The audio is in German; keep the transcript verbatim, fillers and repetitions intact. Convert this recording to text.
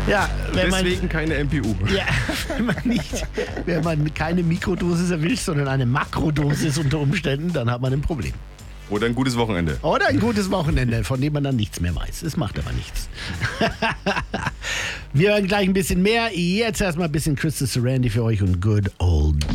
Ja, wenn Deswegen man, keine M P U. ja, wenn man nicht, wenn man keine Mikrodosis erwischt, sondern eine Makrodosis unter Umständen, dann hat man ein Problem. Oder ein gutes Wochenende. Oder ein gutes Wochenende, von dem man dann nichts mehr weiß. Es macht aber nichts. Wir hören gleich ein bisschen mehr. Jetzt erstmal ein bisschen Crystal Serenity für euch und Good Old